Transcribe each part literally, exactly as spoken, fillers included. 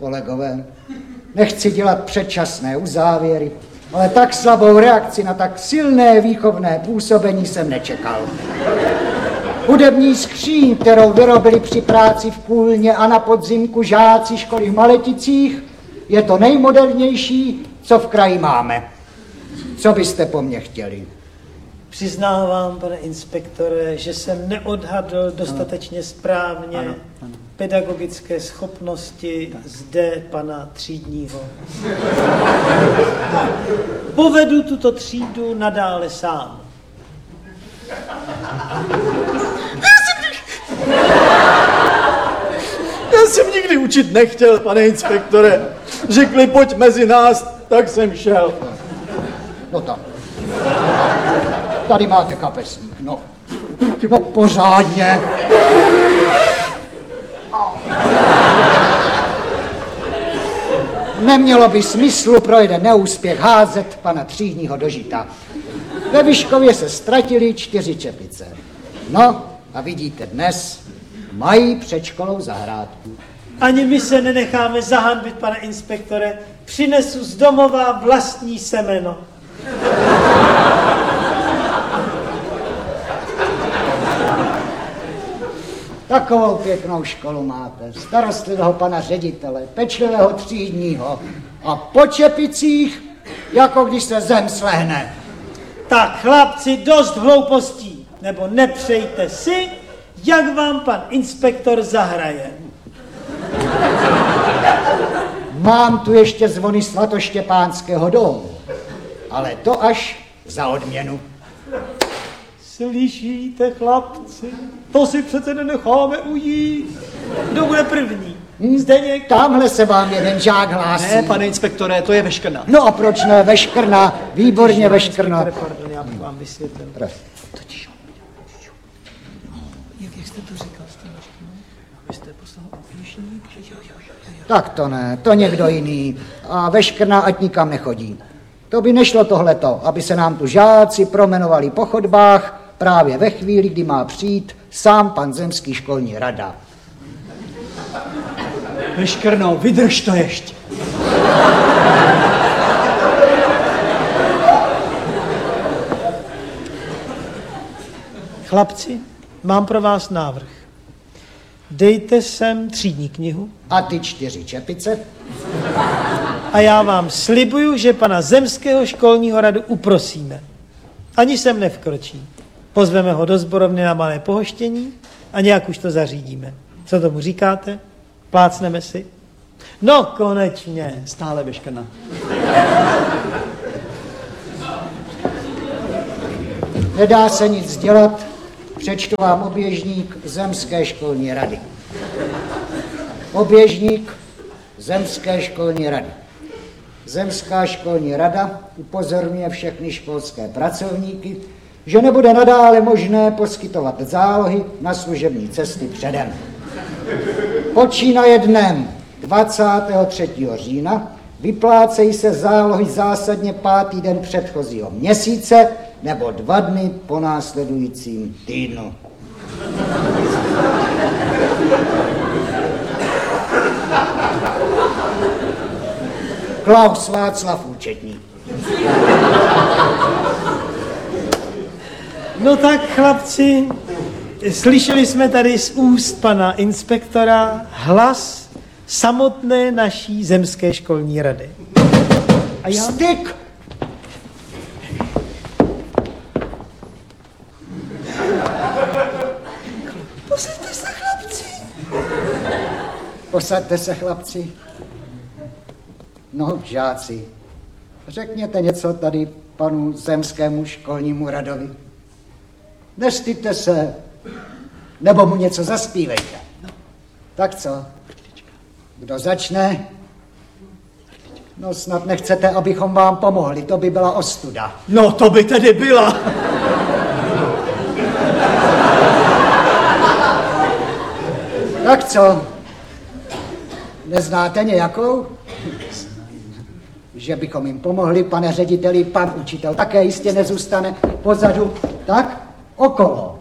Kolegové, nechci dělat předčasné uzávěry, ale tak slabou reakci na tak silné výchovné působení jsem nečekal. Hudební skříň, kterou vyrobili při práci v Kůlně a na podzimku žáci školy v Maleticích, je to nejmodernější, co v kraji máme. Co byste po mně chtěli? Přiznávám, pane inspektore, že jsem neodhadl dostatečně správně ano, ano. pedagogické schopnosti tak. zde pana třídního. Povedu tuto třídu nadále sám. Já jsem nikdy učit nechtěl, pane inspektore. Řekli, pojď mezi nás, tak jsem šel. No tam. Tady máte kapesník, no. No pořádně. Nemělo by smyslu pro jeden neúspěch házet pana třídního do žita. Ve Vyškově se ztratili čtyři čepice. No a vidíte dnes, mají před školou zahrádku. Ani my se nenecháme zahanbit, pane inspektore. Přinesu z domova vlastní semeno. Takovou pěknou školu máte, starostlivého pana ředitele, pečlivého třídního a po čepicích, jako když se zem slehne. Tak chlapci, dost hloupostí, nebo nepřejte si, jak vám pan inspektor zahraje. Mám tu ještě zvony svatoštěpánského domu, ale to až za odměnu. Slyšíte, chlapci? To si přece nenecháme ujít. Kdo bude první? Hmm, Zdeněk? Tamhle se vám jeden žák hlásí. Ne, pane inspektore, to je Veškrna. No a proč ne Veškrna? Výborně Veškrna. Pardon, já bych vám vysvětlil. Totiž, jak, jak jste to říkal s tím Veškrnou? Vy jste poslal oběžník? Tak to ne, to někdo jiný. A Veškrna ať nikam nechodí. To by nešlo tohleto, aby se nám tu žáci promenovali po chodbách právě ve chvíli, kdy má přijít sám pan zemský školní rada. Veškrno, vydrž to ještě. Chlapci, mám pro vás návrh. Dejte sem třídní knihu. A ty čtyři čepice? A já vám slibuju, že pana zemského školního radu uprosíme. Ani sem nevkročí. Pozveme ho do sborovny na malé pohoštění a nějak už to zařídíme. Co tomu říkáte? Plácneme si? No, konečně. Stále Veškrna. Nedá se nic dělat, přečtu vám oběžník Zemské školní rady. Oběžník Zemské školní rady. Zemská školní rada upozorňuje všechny školské pracovníky, že nebude nadále možné poskytovat zálohy na služební cesty předem. Počínaje dnem dvacátého třetího října vyplácejí se zálohy zásadně pátý den předchozího měsíce nebo dva dny po následujícím týdnu. Klaus Václav účetní. No tak, chlapci, slyšeli jsme tady z úst pana inspektora hlas samotné naší zemské školní rady. A já... Styk! Posaďte se, chlapci. Posaďte se, chlapci. No, žáci, řekněte něco tady panu zemskému školnímu radovi. Nestyďte se, nebo mu něco zaspívejte. Tak co? Kdo začne? No snad nechcete, abychom vám pomohli, to by byla ostuda. No to by tedy byla. Tak co? Neznáte nějakou? Že bychom jim pomohli, pane řediteli, pan učitel také jistě nezůstane pozadu. Tak okolo.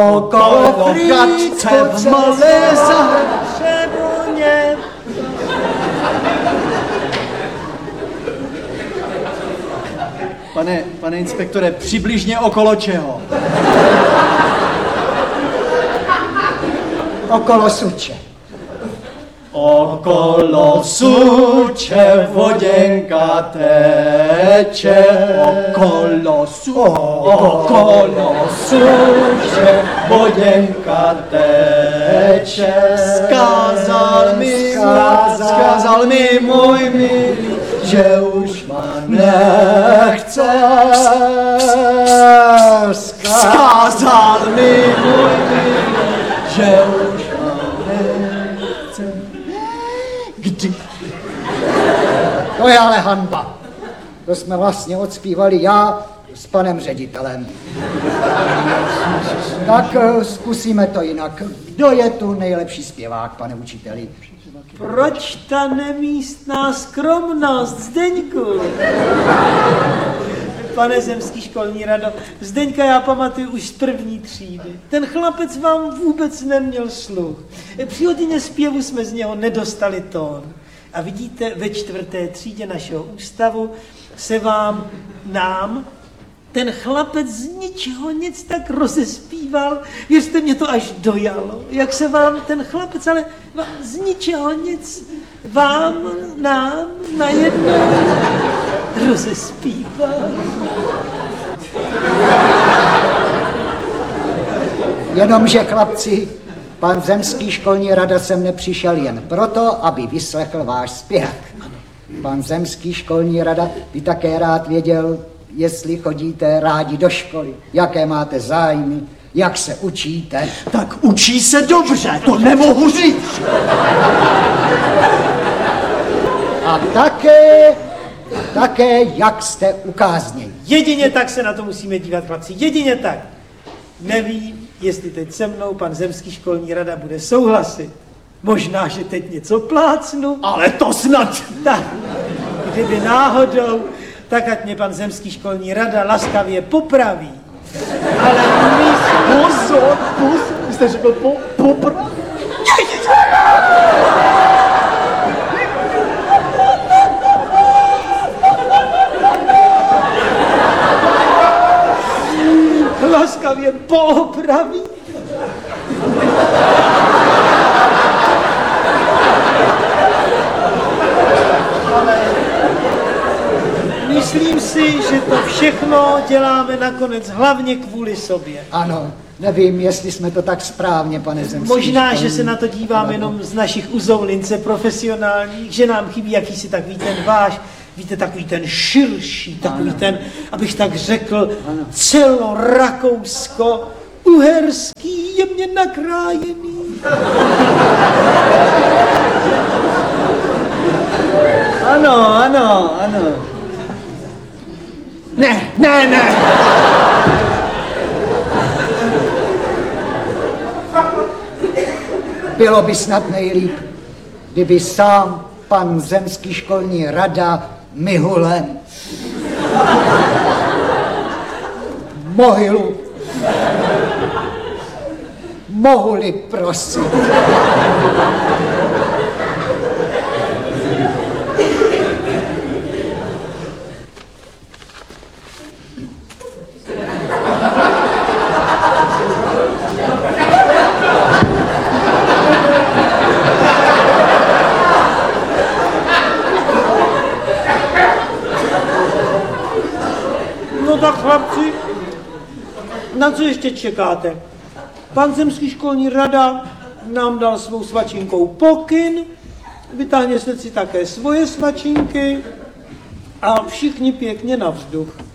Okolo frýcko, v malé zahradě. Pane, pane inspektore, přibližně okolo čeho? Okolo Suče. Okolo Suče voděnka teče. Okolo Suče, okolo Suče voděnka teče. Skázal mi, skázal mi můj milý, že už má nechce. Skázal mi můj milý, že už má nechce. Kdy? To je ale hanba. To jsme vlastně odspívali já s panem ředitelem. Tak eh, zkusíme to jinak. Kdo je tu nejlepší zpěvák, pane učiteli? Proč ta nemístná skromnost, Zdeňku? Pane zemský školní rado, Zdeňka já pamatuju už z první třídy. Ten chlapec vám vůbec neměl sluch. Při hodině zpěvu jsme z něho nedostali tón. A vidíte, ve čtvrté třídě našeho ústavu se vám, nám, ten chlapec z ničeho nic tak rozespíval, věřte, mě to až dojalo, jak se vám ten chlapec, ale vám z ničeho nic, vám, nám, najednou rozespíval. Jenomže, chlapci, pan zemský školní rada sem nepřišel jen proto, aby vyslechl váš zpěv. Pan zemský školní rada by také rád věděl, jestli chodíte rádi do školy, jaké máte zájmy, jak se učíte. Tak učí se dobře, to nemohu říct. A také, také, jak jste ukázněni. Jedině tak se na to musíme dívat, chlapci, jedině tak. Nevím, jestli teď se mnou pan zemský školní rada bude souhlasit. Možná, že teď něco plácnu. Ale to snad. Tak, kdyby náhodou, tak ať mě pan zemský školní rada laskavě popraví. Ale myslím... Pozor, pozor, vy jste řekl po, popr... Laskavě poopraví. Myslím si, že to všechno děláme nakonec hlavně kvůli sobě. Ano, nevím, jestli jsme to tak správně, pane zemský Možná, školní. že se na to díváme jenom z našich uzoulince profesionálních, že nám chybí jakýsi takový ten váš, víte, takový ten širší, takový ano. ten, abych tak řekl, celorakousko-uherský, jemně nakrájený. Ano, ano, ano. Ne, ne, ne. Bylo by snad nejlíp, kdyby sám pan zemský školní rada Mihulem mohylu mohu-li prosit. No tak chlapci, na co ještě čekáte? Pan zemský školní rada nám dal svou svačinkou pokyn, vytáhněte si také svoje svačinky a všichni pěkně na vzduch.